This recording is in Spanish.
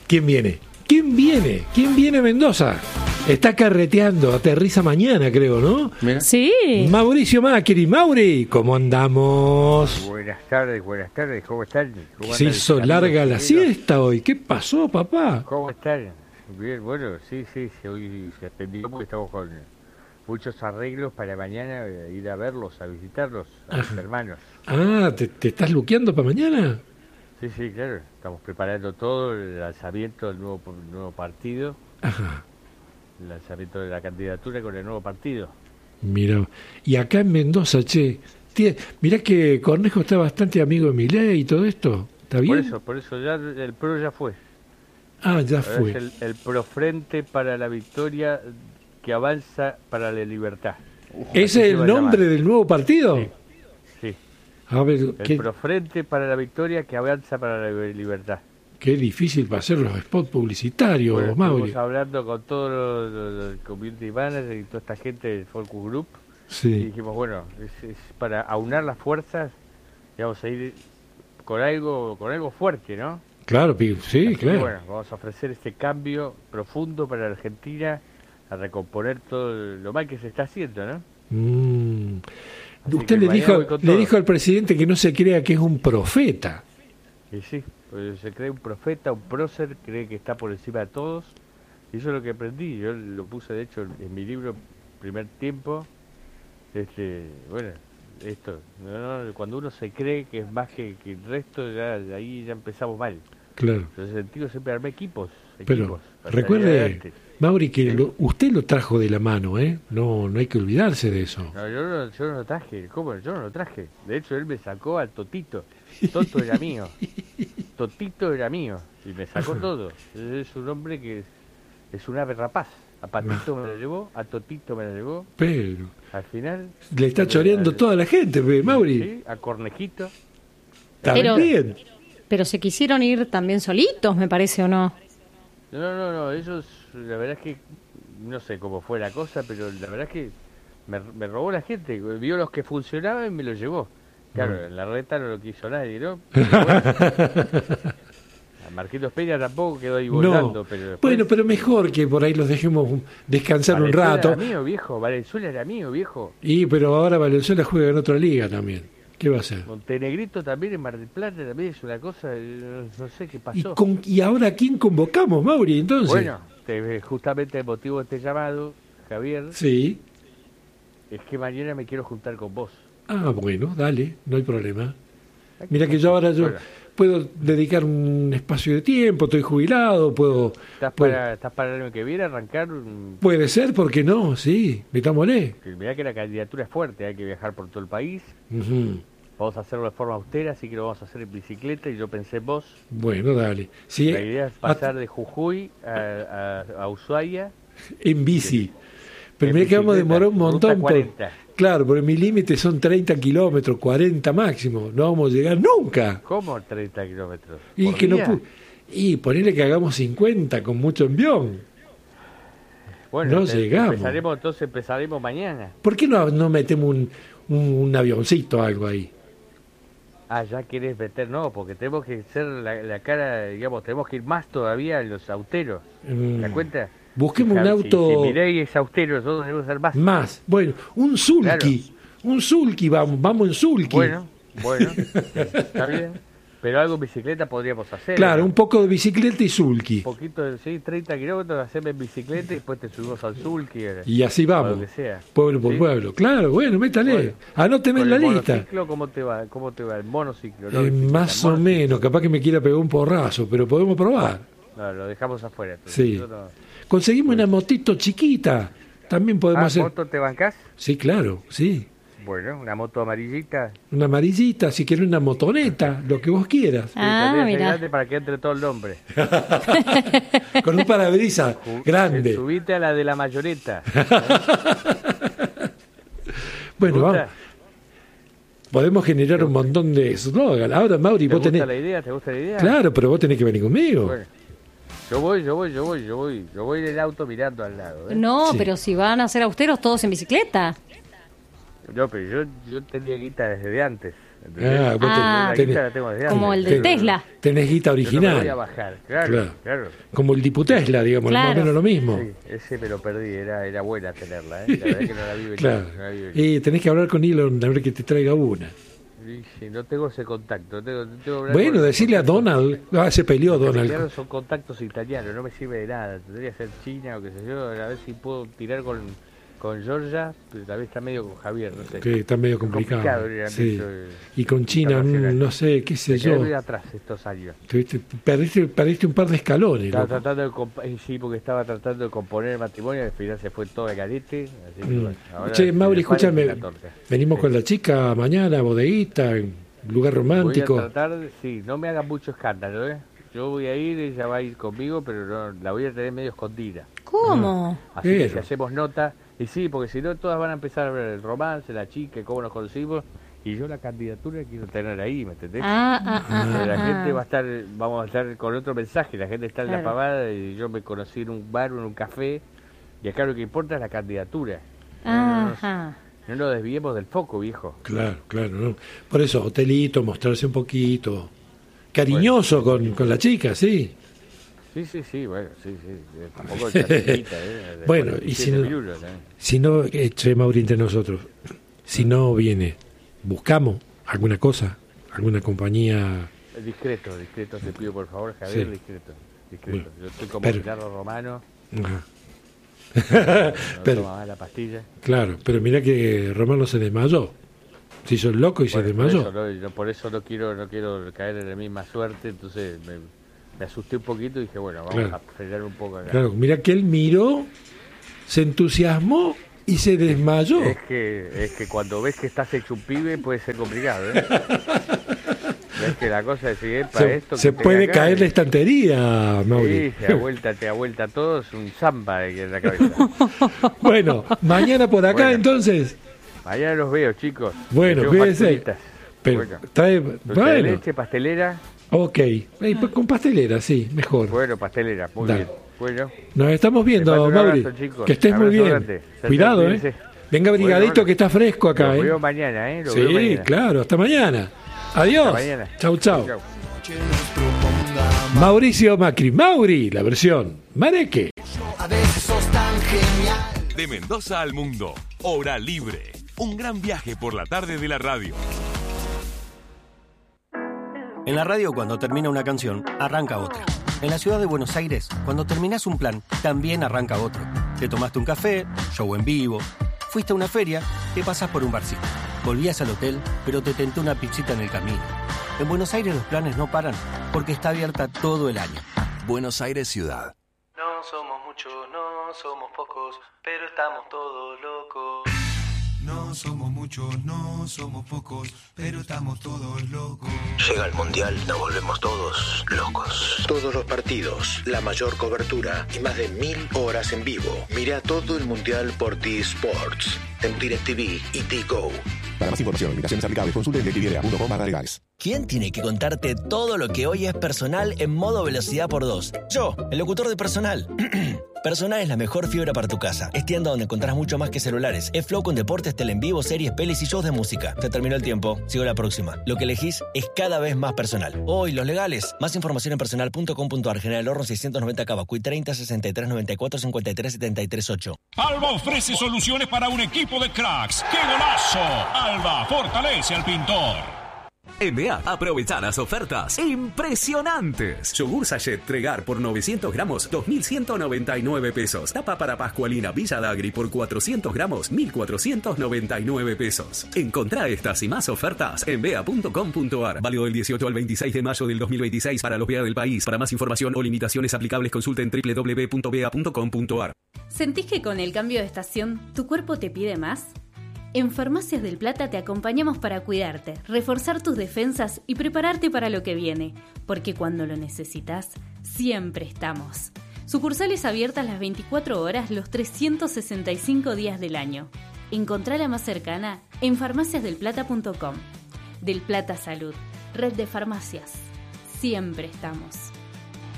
¿Quién viene? ¿Quién viene? ¿Quién viene a Mendoza? Está carreteando, aterriza mañana, creo, ¿no? Mira. Sí. Mauricio Macri. Mauri, ¿cómo andamos? Buenas tardes, ¿cómo están? ¿Cómo Se andan, hizo amigos larga la queridos? siesta hoy. ¿Qué pasó, papá? ¿Cómo están? Bien, bueno, sí, hoy se atendió porque estamos con muchos arreglos para mañana ir a verlos, a visitarlos, a mis hermanos. Ah, ¿te estás luqueando para mañana? Sí, claro, estamos preparando todo, el lanzamiento del nuevo partido, Ajá. el lanzamiento de la candidatura con el nuevo partido. Mira, y acá en Mendoza, mirá que Cornejo está bastante amigo de Milei y todo esto. ¿Está bien? Por eso ya el PRO ya fue. Ah, ya Ahora fue. es el Profrente para la Victoria que avanza para la libertad. ¿Ese Así es se el va a nombre llamar. del nuevo partido? Sí. A ver, El Profrente para la Victoria que avanza para la libertad. qué difícil va a ser los spots publicitarios, Bueno, Mauri. estuvimos hablando con todos los community managers y toda esta gente del Focus Group y Sí, dijimos, bueno, es para aunar las fuerzas y vamos a ir con algo fuerte, ¿no? claro, sí, Así que, claro. bueno, vamos a ofrecer este cambio profundo para la Argentina, a recomponer todo lo mal que se está haciendo, ¿no? Así Usted que le mañana dijo, voy con le todo. dijo al presidente que no se crea que es un profeta. Y sí, pues se cree un profeta, un prócer, cree que está por encima de todos. Y eso es lo que aprendí. Yo lo puse, de hecho, en mi libro, Primer Tiempo. Bueno, esto, ¿no? Cuando uno se cree que es más que el resto, ya ahí ya empezamos mal. Claro. En ese sentido siempre armé equipos Pero para salir recuerde, adelante. Mauri, que ¿Sí? usted lo trajo de la mano, ¿eh? No hay que olvidarse de eso. No, yo no lo traje, ¿cómo? Yo no lo traje. De hecho, él me sacó al Totito. Toto era mío. Totito era mío. Y me sacó todo. Es un hombre que es un ave rapaz. A Patito me lo llevó, a Totito me lo llevó. Pero Al final... le está choreando toda la gente, Mauri. Sí, a Cornejito. Está Pero- bien. Pero se quisieron ir también solitos, me parece, ¿o no? No, ellos, la verdad es que, no sé cómo fue la cosa, pero la verdad es que me robó la gente, vio los que funcionaban y me los llevó. Claro, en la reta no lo quiso nadie, ¿no? Pero bueno, a Marquitos Peña tampoco quedó ahí volando, No. pero después... Bueno, pero mejor que por ahí los dejemos descansar un Valenzuela rato. era mío, viejo, Valenzuela era mío, viejo. Pero ahora Valenzuela juega en otra liga también. ¿Qué va a hacer? Montenegrito también en Mar del Plata también es una cosa, no sé qué pasó. ¿Y ahora a quién convocamos, Mauri, entonces? Bueno, justamente el motivo de este llamado, Javier, Sí. es que mañana me quiero juntar con vos. Ah, bueno, dale, no hay problema. Mira que yo ahora Bueno, puedo dedicar un espacio de tiempo, estoy jubilado, ¿estás para el año que viene arrancar? Puede ser, ¿por qué no? Sí, metámosle. Mirá que la candidatura es fuerte, hay que viajar por todo el país. Ujú. Vamos a hacerlo de forma austera, así que lo vamos a hacer en bicicleta y yo pensé en vos. Bueno, dale. Sí, La idea es pasar de Jujuy a Ushuaia. en bici. Pero En mira que vamos a bicicleta, demorar un montón. ruta 40. Claro, porque mi límite son 30 kilómetros, 40 máximo. No vamos a llegar nunca. ¿Cómo 30 kilómetros? Y ¿Por que no día? y ponerle que hagamos 50 con mucho envión. Bueno, no llegamos. Empezaremos mañana. ¿Por qué no metemos un avioncito o algo ahí? Ah, ya querés meter, no, porque tenemos que ser la cara, digamos, tenemos que ir más todavía en los austeros. ¿Te das cuenta? Busquemos un Si auto Milei es austero, nosotros debemos ser más. más. Bueno, un sulky. Claro. Un sulky, vamos en sulky. Bueno, está bien. Pero algo en bicicleta podríamos hacer. Claro, ¿no? un poco de bicicleta y sulky. Un poquito, sí, 30 kilómetros, hacemos en bicicleta y después te subimos al Sulky. Y así o vamos. lo que sea. Pueblo por ¿Sí? pueblo. Claro, bueno, métale. Bueno. Anóteme en ¿Con la el lista. monociclo cómo te va? ¿Cómo te va? El monociclo, ¿no? Más o menos, capaz que me quiera pegar un porrazo, pero podemos probar. No, lo dejamos afuera. Entonces. Sí. Nosotros- Conseguimos una motito chiquita. También podemos hacer. ¿Moto te bancás? Sí, claro, sí. Bueno, una moto amarillita. Una amarillita, si quieres una motoneta, lo que vos quieras. Ah, También es mira. grande para que entre todo el nombre. Con un parabrisas grande. Subite a la de la mayoreta. Bueno, ¿Te vamos. gusta? Podemos generar un montón de eslogan. Ahora, Mauri, ¿Te vos gusta tenés. la idea? ¿Te gusta la idea? Claro, pero vos tenés que venir conmigo. Bueno, yo voy en el auto mirando al lado. ¿eh? No, Sí. pero si van a ser austeros todos en bicicleta. No, pero yo tenía guita desde antes. ¿entendés? vos Ah, la guita la tengo desde como antes. el de Tesla. Tenés guita Yo no me original. voy a bajar, claro. Como el Diputesla, digamos, Claro. más o menos lo mismo. Sí, ese me lo perdí, era buena tenerla, La verdad que no la vi venir, Claro. no la vi venir. Y tenés que hablar con Elon a ver que te traiga una. Y sí, no tengo ese contacto. Tengo que hablar Bueno, con- decirle a Donald. Se peleó Claro, Donald. son contactos italianos, no me sirve de nada. Tendría que ser China o qué sé yo, a ver si puedo tirar con Georgia, pero tal vez está medio con Javier, no sé. Que está medio complicado. era Sí. mucho, Y con China, internacional. no sé, qué sé Me quedé yo. muy atrás estos años. Perdiste un par de escalones. Estaba loco. tratando sí, porque estaba tratando de componer el matrimonio, al final se fue todo de carete. Así que, bueno, ahora Che, Mauri, el pan y escúchame. la torta. Venimos Sí. con la chica mañana, bodeguita, en lugar romántico. Voy a tratar, sí, no me hagan mucho escándalo, Yo voy a ir, ella va a ir conmigo, pero no, la voy a tener medio escondida. ¿Cómo? Así que Pero. si hacemos nota, y sí, porque si no todas van a empezar a ver el romance, la chica, cómo nos conocimos, y yo la candidatura quiero tener ahí, ¿me entendés? La gente va a estar, vamos a estar con otro mensaje, la gente está en la Claro. pavada y yo me conocí en un bar o en un café, y acá lo que importa es la candidatura. Ajá. No nos desviemos del foco, viejo. Claro, ¿no? Por eso, hotelito, mostrarse un poquito. Cariñoso con la chica, sí. Sí, bueno, sí. Tampoco chatequita, Bueno, y si no- Si no, che, Mauri, entre nosotros, si no viene, buscamos alguna cosa, alguna compañía. Discreto, te pido por favor, Javier, Sí. discreto. Bueno, Yo estoy como pero- Gerardo Romano, Ajá. no Pero- toma más la pastilla. Claro, pero mira que Romano se desmayó. Se hizo el loco y se Bueno, desmayó. por eso no quiero caer en la misma suerte, entonces me asusté un poquito y dije, bueno, vamos Claro. a frenar un poco acá. Claro, mira que él miró, se entusiasmó y se desmayó. Es que cuando ves que estás hecho un pibe puede ser complicado, Ves que la cosa es que para esto Se que puede tenga acá, caer la estantería, Mauri. Sí, te da vuelta todo, es un samba en la cabeza. Bueno, mañana por acá Bueno. entonces. Mañana los veo, chicos. Bueno, Les llevo cuídense. pastelitas. Pero Bueno, trae, dulce de bueno, leche, pastelera. ok. Pues con pastelera, sí, mejor. Bueno, pastelera, muy Dale. bien. Bueno, Nos estamos viendo, Les mando un Mauri. abrazo, chicos. Que estés muy Abrazo bien. grande. Chao, Cuidado, chao, cuídense. Venga brigadito Bueno. que está fresco acá, los veo mañana, Los Sí, veo mañana. claro, hasta mañana. Adiós. Hasta mañana. Chau. Chau. Mauricio Macri, Mauri, la versión Mareque. A veces sos tan genial. De Mendoza al mundo, Hora Libre. Un gran viaje por la tarde de la radio. En la radio, cuando termina una canción, arranca otra. En la ciudad de Buenos Aires, cuando terminás un plan, también arranca otro. Te tomaste un café, show en vivo, fuiste a una feria, te pasás por un barcito. Volvías al hotel, pero te tentó una pizzita en el camino. En Buenos Aires los planes no paran, porque está abierta todo el año. Buenos Aires Ciudad. No somos muchos, no somos pocos, pero estamos todos locos. No somos muchos, no somos pocos, pero estamos todos locos. Llega el Mundial, nos volvemos todos locos. Todos los partidos, la mayor cobertura y más de 1000 horas en vivo. Mira todo el Mundial por T-Sports, en DirecTV y T-Go. Para más información, invitaciones aplicables, consulte en directv.com/legales. ¿Quién tiene que contarte todo lo que hoy es personal en modo velocidad por 2? Yo, el locutor de Personal. Personal es la mejor fibra para tu casa. Es tienda donde encontrás mucho más que celulares. Es Flow con deportes, tele en vivo, series, pelis y shows de música. Se terminó el tiempo. Sigo la próxima. Lo que elegís es cada vez más personal. Hoy, los legales. Más información en personal.com.ar. General Horno 690 Cavacuy 30 63 94 53 73 8. Alba ofrece soluciones para un equipo de cracks. ¡Qué golazo! Alba fortalece al pintor. NBA, aprovecha las ofertas impresionantes. Yogur Sachet Tregar por 900 gramos, 2.199 pesos. Tapa para Pascualina Villa Dagri por 400 gramos, 1.499 pesos. Encontrá estas y más ofertas en bea.com.ar. Válido del 18 al 26 de mayo del 2026 para los BEA del país. Para más información o limitaciones aplicables consulten www.bea.com.ar. ¿Sentís que con el cambio de estación tu cuerpo te pide más? En Farmacias del Plata te acompañamos para cuidarte, reforzar tus defensas y prepararte para lo que viene, porque cuando lo necesitas, siempre estamos. Sucursales abiertas las 24 horas los 365 días del año. Encontrá la más cercana en farmaciasdelplata.com. Del Plata Salud, red de farmacias. Siempre estamos.